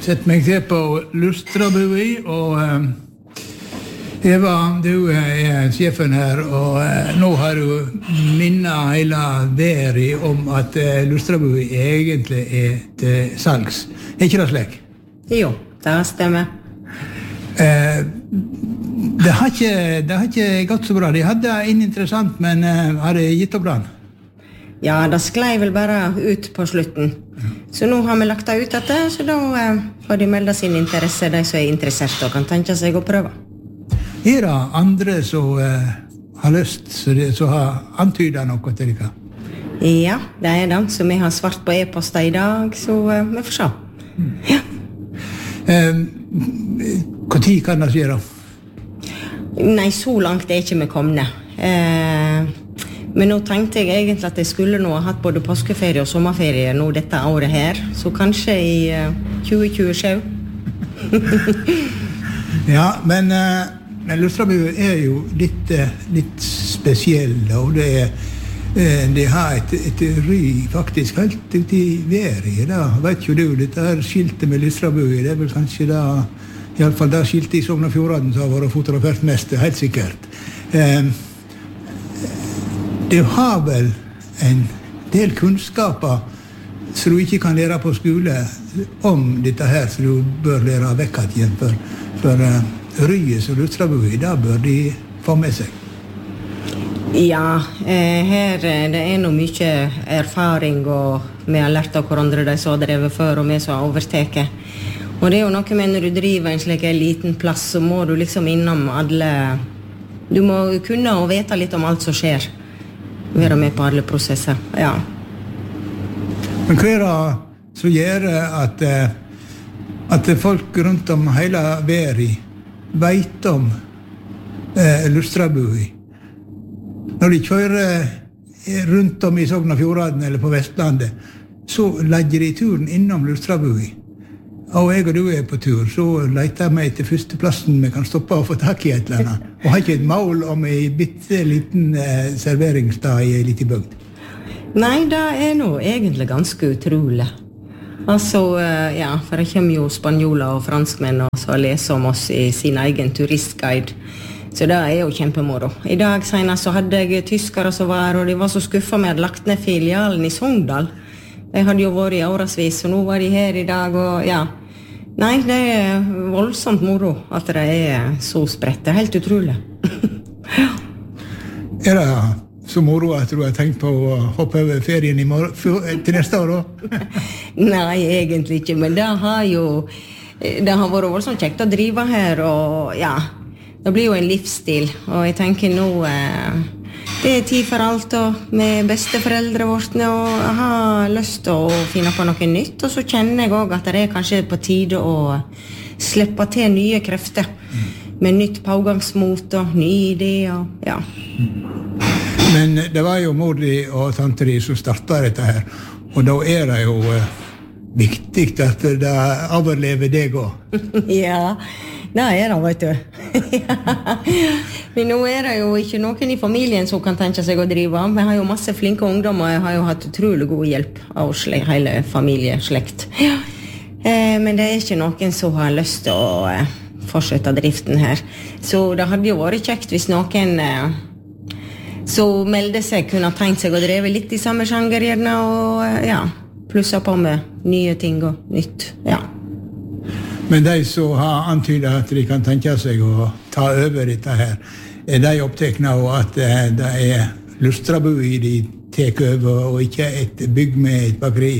sett meg til på Lustrabui, og Eva, du sjefen her, og nå har du minnet hele verden om at Lustrabui egentlig til salgs. Ikke det slik? Jo, det stemmer. Det har ikke gått så bra. De hadde en interessant, men har det gitt opp den? Ja, det sklei vel bare ut på slutten. Så nå har vi lagt det ut dette, så da får de melde sin interesse, de som interessert og kan tenke seg å prøve. Det andre som har lyst, som har antydet noe til dere? Ja, det det, så vi har svart på e-poster I dag, så vi får se. Ja. Hva tid kan det skje da? Nei, så langt ikke vi komne. Men nå tenkte jeg egentlig at jeg skulle nå ha hatt både påskeferie og sommerferie nå dette året her, så kanskje I 2027. Ja, men Lustrabui jo litt spesiell, og det har et ry faktisk helt ut I verden. Da vet jo du, dette her skiltet med Lustrabui, det vel kanskje da, I alle fall det skiltet I Sogn og Fjordane som har vært fotografert mest, helt sikkert. Du har vel en del kunnskaper som du ikke kan lære på skole om dette her, som du bør lære vekk igjen for ryet som Lustrabui, da bør de få med seg. Ja, her det noe mye erfaring, og vi har lært av hverandre de som har drevet før, og vi som har overteket. Og det jo noe med når du driver en slik liten plass, så må du liksom innom alle... Du må kunne og vite litt om alt som skjer. Være med på alle prosesser, ja. Men hva det som gjør at folk rundt om hele verden vet om Lustrabui? Når de kjører rundt om I Sogn og Fjordane eller på Vestlandet, så legger de turen innom Lustrabui. Og jeg og du på tur, så leter jeg meg til første plassen vi kan stoppe og få tak I et eller annet. Og har ikke et mål om en bitte liten serveringsstad I en liten bygd. Nei, det nå egentlig ganske utrolig. Altså, ja, for det kommer jo spanjoler og franskmenn og så leser om oss I sin egen turistguide. Så det jo kjempemoro. I dag senest så hadde jeg tyskere som var, og de var så skuffet med at lagt ned filialen I Sogndal. De hadde jo vært I årevis, og nå var de her I dag, og ja. Nei, det voldsomt moro at det så spredt. Det helt utrolig. Ja. Det så moro at du har tenkt på å hoppe over ferien til neste år da? Nei, egentlig ikke, men det har vært voldsomt kjekt å drive her, og ja, det blir jo en livsstil, og jeg tenker nå, det tid for alt, og med besteforeldre vårtene, og jeg har lyst til å finne på noe nytt, og så kjenner jeg også at det kanskje på tide å slippe til nye krefter, med nytt pågangsmot og nye ideer, ja. Men det var jo mor di og tante di som startet dette her, og da det jo viktig at det overlever deg også. Ja, det det, vet du. Men nå det jo ikke noen I familien som kan tenke seg å drive. Vi har jo masse flinke ungdommer, og jeg har jo hatt utrolig god hjelp av hele familieslekt. Ja. Men det ikke noen som har lyst til å fortsette driften her. Så det hadde jo vært kjekt hvis noen... Så melde seg, kunne tenkt seg å dreve litt I samme sjanger gjerne, og ja, plusse på med nye ting og nytt, ja. Men de som har antydet at de kan tenke seg å ta over dette her, de opptekne av at det Lustrabui de tek over, og ikke et bygg med et bakeri?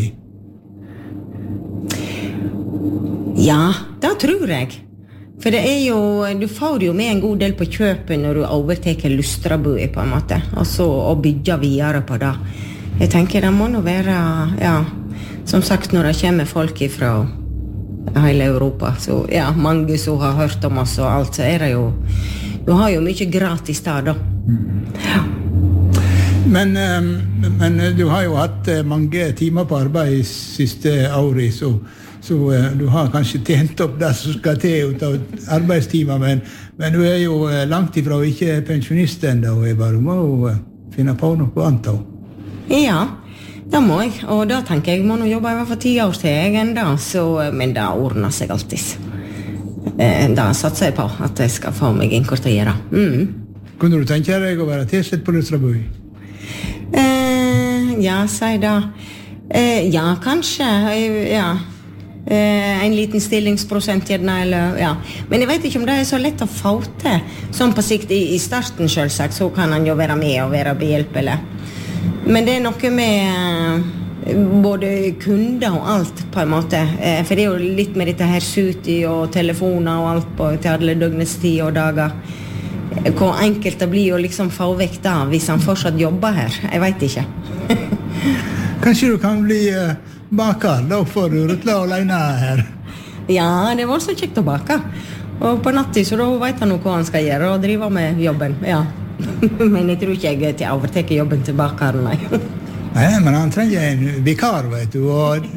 Ja, det tror jeg. For det jo, du får jo med en god del på kjøpet når du overteker Lustrabui på en måte, altså å bygge videre på det. Jeg tenker det må nå være, ja, som sagt når det kommer folk fra hele Europa, så ja, mange som har hørt om oss og alt, så det jo, du har jo mye gratis der da. Ja. Men du har jo hatt mange timer på arbeid siste året, så du har kanskje tjent opp det som skal til ut av arbeidstimer, men du jo langt ifra og ikke pensjonist enda, og du må jo finne på noe annet. Ja, Det må jeg, og da tenker jeg må nå jobbe i hvert fall 10 år til jeg enda, men det ordner seg alltid. Da satser jeg på at jeg skal få meg innkort å gjøre. Kunne du tenke deg å være tilsett på Lustrabui? Ja, sier da. Ja, kanskje, ja. En liten stillingsprosent eller, ja. Men jeg vet ikke om det så lett å få til. Sånn på sikt i starten selvsagt, så kan han jo være med og være behjelpelig. Men det noe med både kunder og alt på en måte. For det jo litt med dette her suti og telefoner og alt på til alle døgnets tid og dager. Hvor enkelt det blir å liksom få vekk da, hvis han fortsatt jobber her. Jeg vet ikke. Kanskje du kan bli baker, da får du rutle alene her. Ja, det var så kjekt å bake. Og på natten, så da vet han hva han skal gjøre, og drive med jobben, ja. Men jeg tror ikke jeg til å overteke jobben til bakeren, nei. Nei, men han trenger en vikar, vet du, og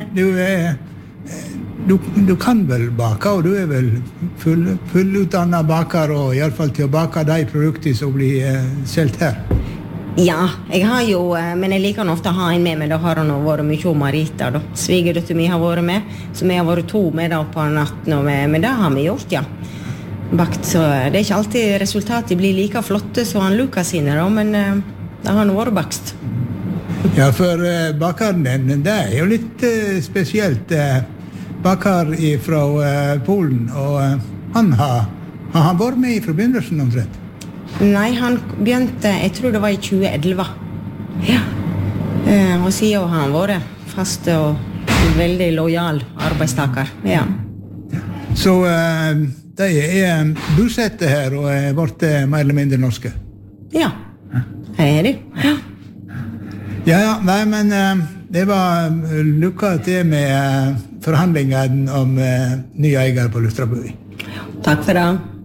du kan vel bake, og du vel fullutdannet baker, og i alle fall til å bake de produkter som blir selv her. Ja, jeg har jo, men jeg liker ofte å ha en med meg, da har han vært mye om Marita, da. Svigerdøtter mi har vært med, så vi har vært 2 med da på natten, men det har vi gjort, ja. Bakt, så det ikke alltid resultatet blir like flotte som han Lukas sine, da, men det har nå vært bakst. Ja, for bakeren din, det jo litt spesielt. Baker fra Polen, og han har vært med I forbindelsen omtrent. Nei, han begynte, jeg tror det var I 2011. Ja. Og siden har han vært fast og veldig lojal arbeidstaker. Ja. Så de bosatte her og vært mer eller mindre norske? Ja, her de. Ja. Ja, nei, men det var lykke til med forhandlingen om nye eier på Lustrabui. Takk for det.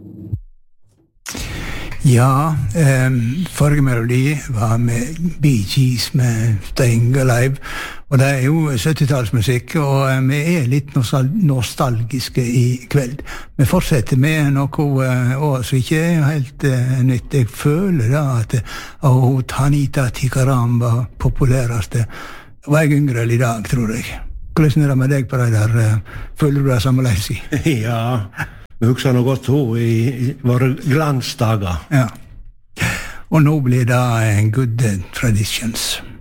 Ja, forrige melodi var med Bee Gees med Staying Alive, og det jo 70-tallsmusikk, og vi litt nostalgiske I kveld. Vi fortsetter med noe som ikke helt nytt. Jeg føler da at Tanita Tikaram var populæreste. Var jeg yngre I dag, tror jeg. Hvordan det med deg på det der? Føler du det sammenleis I? Ja, vi husker noe godt I våre glansdager. Ja. Og nå blir det en good traditions.